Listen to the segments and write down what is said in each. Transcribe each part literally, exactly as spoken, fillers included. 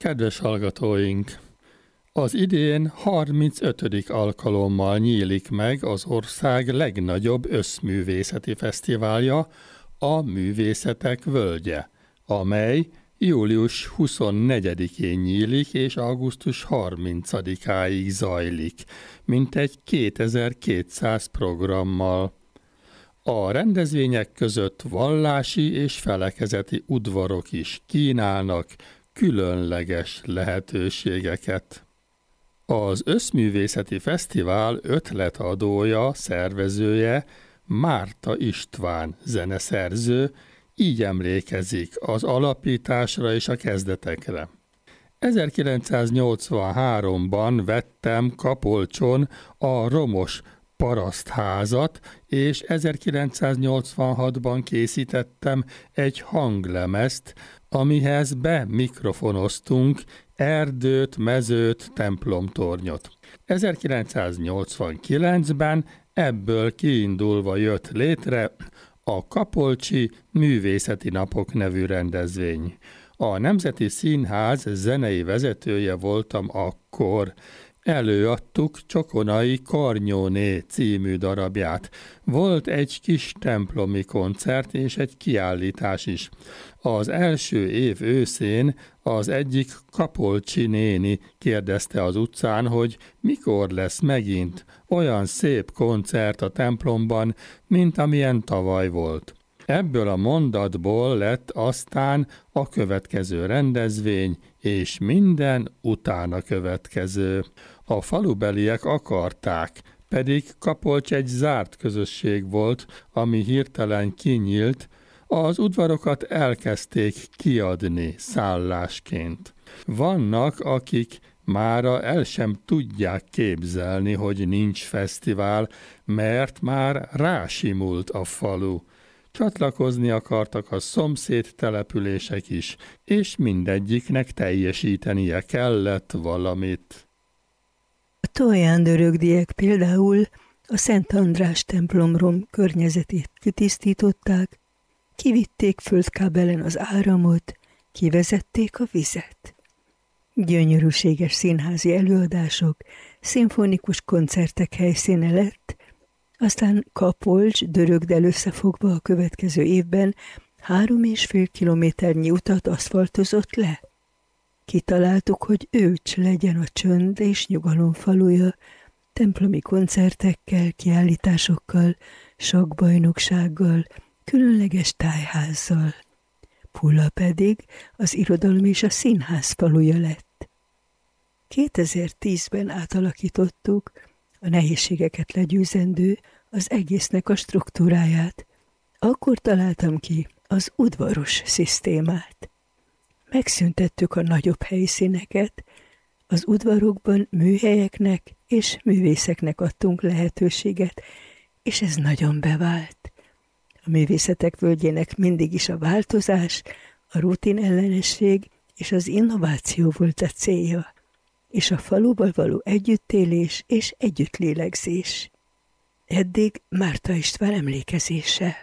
Kedves hallgatóink! Az idén harmincötödik alkalommal nyílik meg az ország legnagyobb összművészeti fesztiválja, a Művészetek Völgye, amely július huszonnegyedikén nyílik és augusztus harmincadikáig zajlik, mintegy kétezer-kétszáz programmal. A rendezvények között vallási és felekezeti udvarok is kínálnak különleges lehetőségeket. Az Összművészeti Fesztivál ötletadója, szervezője Márta István zeneszerző, így emlékezik az alapításra és a kezdetekre. ezerkilencszáznyolcvanháromban vettem Kapolcson a romos parasztházat, és ezerkilencszáznyolcvanhatban készítettem egy hanglemezt, amihez bemikrofonoztunk erdőt, mezőt, templomtornyot. ezerkilencszáznyolcvankilencben ebből kiindulva jött létre a Kapolcsi Művészeti Napok nevű rendezvény. A Nemzeti Színház zenei vezetője voltam akkor. Előadtuk Csokonai Karnyóné című darabját. Volt egy kis templomi koncert és egy kiállítás is. Az első év őszén az egyik kapolcsi néni kérdezte az utcán, hogy mikor lesz megint olyan szép koncert a templomban, mint amilyen tavaly volt. Ebből a mondatból lett aztán a következő rendezvény, és minden utána következő. A falubeliek akarták, pedig Kapolcs egy zárt közösség volt, ami hirtelen kinyílt, az udvarokat elkezdték kiadni szállásként. Vannak, akik mára el sem tudják képzelni, hogy nincs fesztivál, mert már rásimult a falu. Csatlakozni akartak a szomszéd települések is, és mindegyiknek teljesítenie kellett valamit. A tojándörögdiek például a Szent András templomrom környezetét kitisztították, kivitték földkábelen az áramot, kivezették a vizet. Gyönyörűséges színházi előadások, szimfonikus koncertek helyszíne lett, aztán Kapolcs Dörögddel összefogva a következő évben három és fél kilométernyi utat aszfaltozott le. Kitaláltuk, hogy Őcs legyen a csönd és nyugalom faluja, templomi koncertekkel, kiállításokkal, sakkbajnoksággal, különleges tájházzal. Pulla pedig az irodalom és a színház faluja lett. kétezer-tízben átalakítottuk a nehézségeket legyőzendő az egésznek a struktúráját. Akkor találtam ki az udvaros szisztémát. Megszüntettük a nagyobb helyszíneket, az udvarokban műhelyeknek és művészeknek adtunk lehetőséget, és ez nagyon bevált. A Művészetek Völgyének mindig is a változás, a rutin ellenesség és az innováció volt a célja, és a faluval való együttélés és együttlélegzés. Eddig Márta István emlékezése.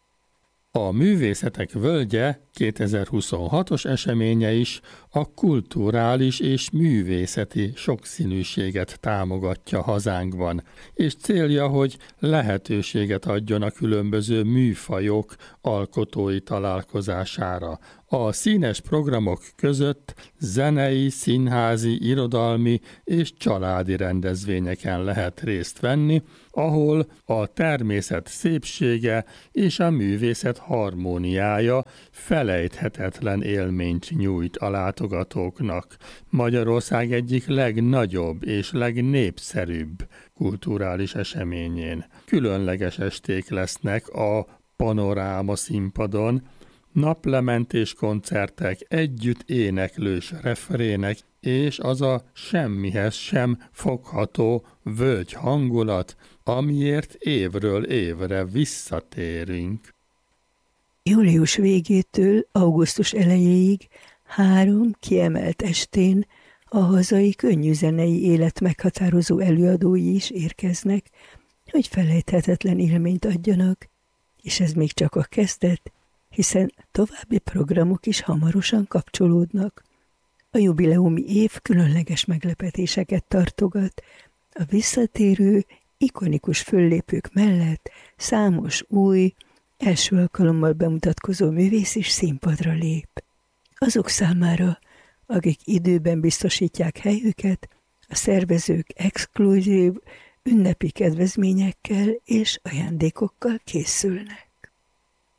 A Művészetek Völgye kétezer-huszonhatos eseménye is a kulturális és művészeti sokszínűséget támogatja hazánkban, és célja, hogy lehetőséget adjon a különböző műfajok alkotói találkozására. A színes programok között zenei, színházi, irodalmi és családi rendezvényeken lehet részt venni, ahol a természet szépsége és a művészet harmóniája felejthetetlen élményt nyújt a látogatóknak. Magyarország egyik legnagyobb és legnépszerűbb kulturális eseményén. Különleges esték lesznek a Panoráma színpadon, naplementés koncertek, együtt éneklős refrének, és az a semmihez sem fogható völgy hangulat, amiért évről évre visszatérünk. Július végétől augusztus elejéig három kiemelt estén a hazai könnyűzenei élet meghatározó előadói is érkeznek, hogy felejthetetlen élményt adjanak, és ez még csak a kezdet, hiszen további programok is hamarosan kapcsolódnak. A jubileumi év különleges meglepetéseket tartogat. A visszatérő, ikonikus föllépők mellett számos új, első alkalommal bemutatkozó művész is színpadra lép. Azok számára, akik időben biztosítják helyüket, a szervezők exkluzív, ünnepi kedvezményekkel és ajándékokkal készülnek.